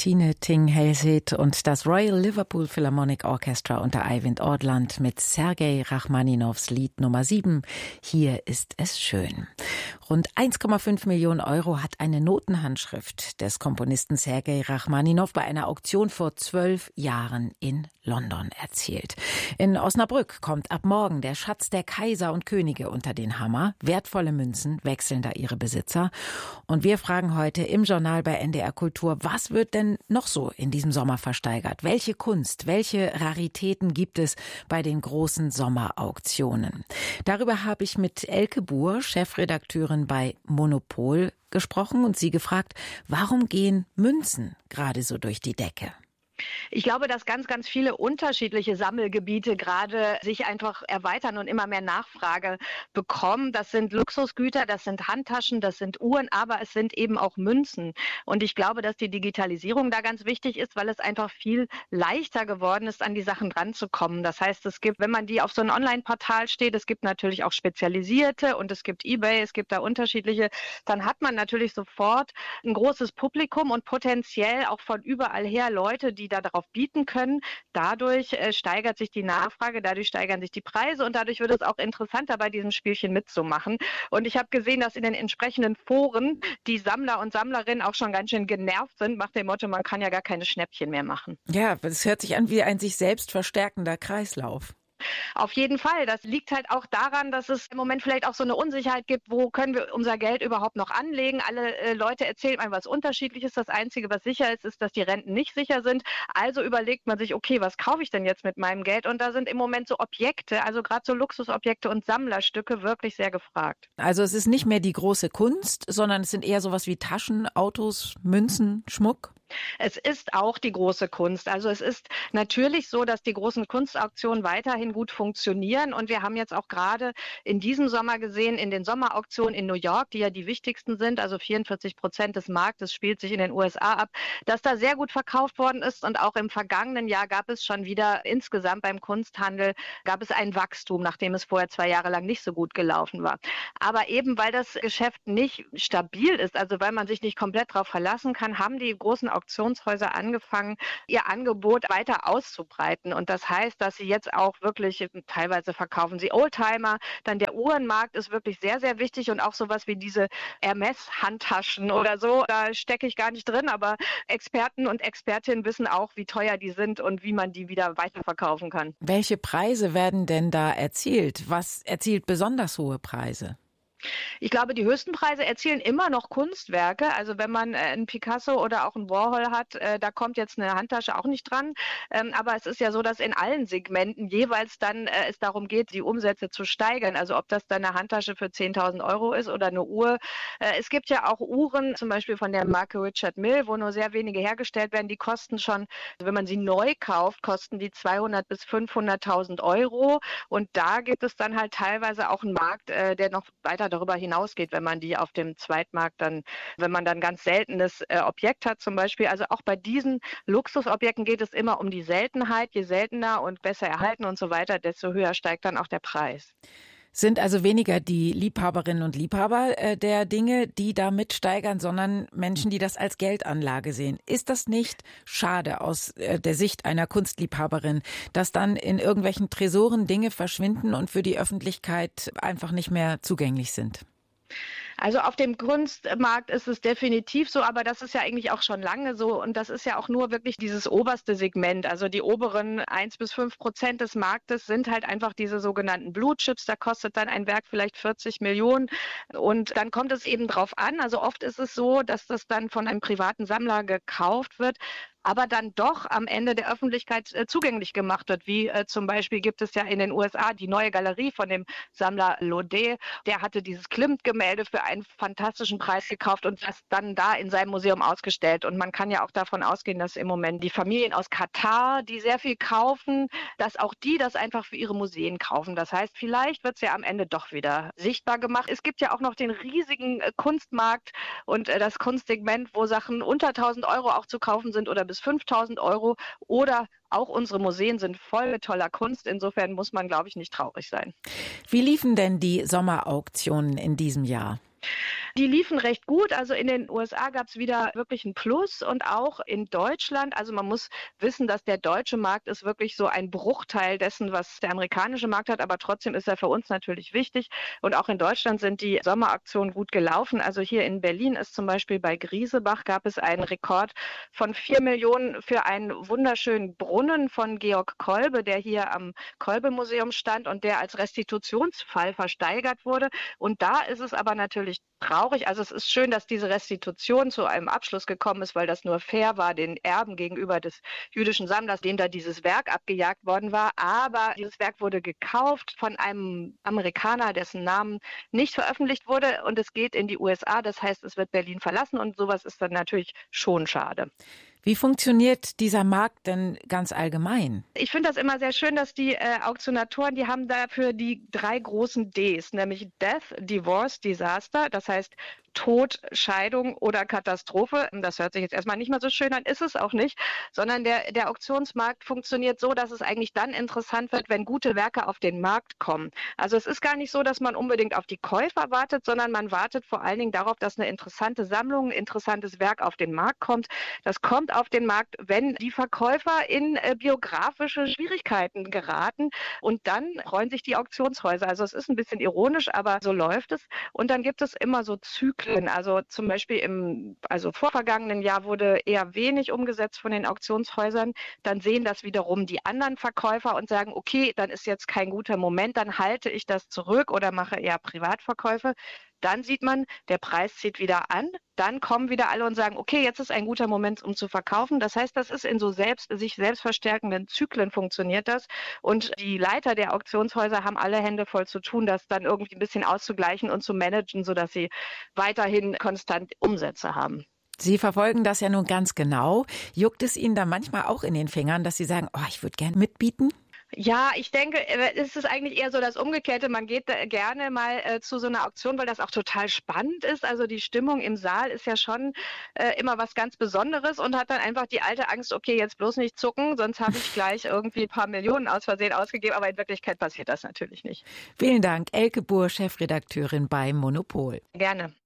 Tine Thing-Helseth und das Royal Liverpool Philharmonic Orchestra unter Eivind Ortland mit Sergei Rachmaninows Lied Nummer 7. Hier ist es schön. Rund 1,5 Millionen Euro hat eine Notenhandschrift des Komponisten Sergei Rachmaninow bei einer Auktion vor 12 Jahren in London erzielt. In Osnabrück kommt ab morgen der Schatz der Kaiser und Könige unter den Hammer. Wertvolle Münzen wechseln da ihre Besitzer. Und wir fragen heute im Journal bei NDR Kultur, was wird denn noch so in diesem Sommer versteigert? Welche Kunst, welche Raritäten gibt es bei den großen Sommerauktionen? Darüber habe ich mit Elke Buhr, Chefredakteurin bei Monopol, gesprochen und sie gefragt, warum gehen Münzen gerade so durch die Decke? Ich glaube, dass ganz, ganz viele unterschiedliche Sammelgebiete gerade sich einfach erweitern und immer mehr Nachfrage bekommen. Das sind Luxusgüter, das sind Handtaschen, das sind Uhren, aber es sind eben auch Münzen. Und ich glaube, dass die Digitalisierung da ganz wichtig ist, weil es einfach viel leichter geworden ist, an die Sachen ranzukommen. Das heißt, es gibt, wenn man die auf so ein Online-Portal steht, es gibt natürlich auch spezialisierte und es gibt eBay, es gibt da unterschiedliche, dann hat man natürlich sofort ein großes Publikum und potenziell auch von überall her Leute, die da darauf bieten können. Dadurch steigert sich die Nachfrage, dadurch steigern sich die Preise und dadurch wird es auch interessanter, bei diesem Spielchen mitzumachen. Und ich habe gesehen, dass in den entsprechenden Foren die Sammler und Sammlerinnen auch schon ganz schön genervt sind, nach dem Motto, man kann ja gar keine Schnäppchen mehr machen. Ja, das hört sich an wie ein sich selbst verstärkender Kreislauf. Auf jeden Fall. Das liegt halt auch daran, dass es im Moment vielleicht auch so eine Unsicherheit gibt, wo können wir unser Geld überhaupt noch anlegen. Alle Leute erzählen einem was Unterschiedliches. Das Einzige, was sicher ist, ist, dass die Renten nicht sicher sind. Also überlegt man sich, okay, was kaufe ich denn jetzt mit meinem Geld? Und da sind im Moment so Objekte, also gerade so Luxusobjekte und Sammlerstücke wirklich sehr gefragt. Also es ist nicht mehr die große Kunst, sondern es sind eher sowas wie Taschen, Autos, Münzen, Schmuck? Es ist auch die große Kunst. Also es ist natürlich so, dass die großen Kunstauktionen weiterhin gut funktionieren. Und wir haben jetzt auch gerade in diesem Sommer gesehen, in den Sommerauktionen in New York, die ja die wichtigsten sind, also 44% des Marktes spielt sich in den USA ab, dass da sehr gut verkauft worden ist. Und auch im vergangenen Jahr gab es schon wieder insgesamt beim Kunsthandel gab es ein Wachstum, nachdem es vorher 2 Jahre lang nicht so gut gelaufen war. Aber eben, weil das Geschäft nicht stabil ist, also weil man sich nicht komplett darauf verlassen kann, haben die großen Auktionshäuser angefangen, ihr Angebot weiter auszubreiten. Und das heißt, dass sie jetzt auch wirklich, teilweise verkaufen sie Oldtimer, dann der Uhrenmarkt ist wirklich sehr, sehr wichtig und auch sowas wie diese Hermes-Handtaschen oder so, da stecke ich gar nicht drin, aber Experten und Expertinnen wissen auch, wie teuer die sind und wie man die wieder weiterverkaufen kann. Welche Preise werden denn da erzielt? Was erzielt besonders hohe Preise? Ich glaube, die höchsten Preise erzielen immer noch Kunstwerke. Also wenn man einen Picasso oder auch einen Warhol hat, da kommt jetzt eine Handtasche auch nicht dran. Aber es ist ja so, dass in allen Segmenten jeweils dann es darum geht, die Umsätze zu steigern. Also ob das dann eine Handtasche für 10.000 Euro ist oder eine Uhr. Es gibt ja auch Uhren, zum Beispiel von der Marke Richard Mille, wo nur sehr wenige hergestellt werden. Die kosten schon, also wenn man sie neu kauft, kosten die 200.000 bis 500.000 Euro. Und da gibt es dann halt teilweise auch einen Markt, der noch weiter darüber hinausgeht, wenn man die auf dem Zweitmarkt dann, wenn man dann ganz seltenes Objekt hat zum Beispiel. Also auch bei diesen Luxusobjekten geht es immer um die Seltenheit. Je seltener und besser erhalten und so weiter, desto höher steigt dann auch der Preis. Sind also weniger die Liebhaberinnen und Liebhaber der Dinge, die da mitsteigern, sondern Menschen, die das als Geldanlage sehen. Ist das nicht schade aus der Sicht einer Kunstliebhaberin, dass dann in irgendwelchen Tresoren Dinge verschwinden und für die Öffentlichkeit einfach nicht mehr zugänglich sind? Also auf dem Kunstmarkt ist es definitiv so, aber das ist ja eigentlich auch schon lange so und das ist ja auch nur wirklich dieses oberste Segment. Also die oberen 1-5% des Marktes sind halt einfach diese sogenannten Blue Chips. Da kostet dann ein Werk vielleicht 40 Millionen und dann kommt es eben drauf an. Also oft ist es so, dass das dann von einem privaten Sammler gekauft wird, aber dann doch am Ende der Öffentlichkeit zugänglich gemacht wird. Wie zum Beispiel gibt es ja in den USA die neue Galerie von dem Sammler Laudet. Der hatte dieses Klimt-Gemälde für einen fantastischen Preis gekauft und das dann da in seinem Museum ausgestellt. Und man kann ja auch davon ausgehen, dass im Moment die Familien aus Katar, die sehr viel kaufen, dass auch die das einfach für ihre Museen kaufen. Das heißt, vielleicht wird es ja am Ende doch wieder sichtbar gemacht. Es gibt ja auch noch den riesigen Kunstmarkt und das Kunstsegment, wo Sachen unter 1.000 Euro auch zu kaufen sind oder bis 5.000 Euro oder auch unsere Museen sind voll mit toller Kunst. Insofern muss man, glaube ich, nicht traurig sein. Wie liefen denn die Sommerauktionen in diesem Jahr? Die liefen recht gut. Also in den USA gab es wieder wirklich ein Plus und auch in Deutschland. Also man muss wissen, dass der deutsche Markt ist wirklich so ein Bruchteil dessen, was der amerikanische Markt hat. Aber trotzdem ist er für uns natürlich wichtig. Und auch in Deutschland sind die Sommeraktionen gut gelaufen. Also hier in Berlin ist zum Beispiel bei Griesebach gab es einen Rekord von 4 Millionen für einen wunderschönen Brunnen von Georg Kolbe, der hier am Kolbe-Museum stand und der als Restitutionsfall versteigert wurde. Und da ist es aber natürlich traurig. Also es ist schön, dass diese Restitution zu einem Abschluss gekommen ist, weil das nur fair war den Erben gegenüber des jüdischen Sammlers, dem da dieses Werk abgejagt worden war. Aber dieses Werk wurde gekauft von einem Amerikaner, dessen Namen nicht veröffentlicht wurde und es geht in die USA. Das heißt, es wird Berlin verlassen und sowas ist dann natürlich schon schade. Wie funktioniert dieser Markt denn ganz allgemein? Ich finde das immer sehr schön, dass die Auktionatoren, die haben dafür die 3 großen Ds, nämlich Death, Divorce, Disaster, das heißt Tod, Scheidung oder Katastrophe. Das hört sich jetzt erstmal nicht mehr so schön an, ist es auch nicht, sondern der Auktionsmarkt funktioniert so, dass es eigentlich dann interessant wird, wenn gute Werke auf den Markt kommen. Also es ist gar nicht so, dass man unbedingt auf die Käufer wartet, sondern man wartet vor allen Dingen darauf, dass eine interessante Sammlung, ein interessantes Werk auf den Markt kommt. Das kommt auf den Markt, wenn die Verkäufer in biografische Schwierigkeiten geraten und dann freuen sich die Auktionshäuser. Also es ist ein bisschen ironisch, aber so läuft es. Und dann gibt es immer so Zyklen. Also zum Beispiel im vorvergangenen Jahr wurde eher wenig umgesetzt von den Auktionshäusern. Dann sehen das wiederum die anderen Verkäufer und sagen, okay, dann ist jetzt kein guter Moment, dann halte ich das zurück oder mache eher Privatverkäufe. Dann sieht man, der Preis zieht wieder an. Dann kommen wieder alle und sagen, okay, jetzt ist ein guter Moment, um zu verkaufen. Das heißt, das ist in so sich selbst verstärkenden Zyklen funktioniert das. Und die Leiter der Auktionshäuser haben alle Hände voll zu tun, das dann irgendwie ein bisschen auszugleichen und zu managen, sodass sie weiterhin konstant Umsätze haben. Sie verfolgen das ja nun ganz genau. Juckt es Ihnen da manchmal auch in den Fingern, dass Sie sagen, ich würde gerne mitbieten? Ja, ich denke, es ist eigentlich eher so das Umgekehrte. Man geht gerne mal zu so einer Auktion, weil das auch total spannend ist. Also die Stimmung im Saal ist ja schon immer was ganz Besonderes und hat dann einfach die alte Angst, okay, jetzt bloß nicht zucken, sonst habe ich gleich irgendwie ein paar Millionen aus Versehen ausgegeben. Aber in Wirklichkeit passiert das natürlich nicht. Vielen Dank, Elke Buhr, Chefredakteurin bei Monopol. Gerne.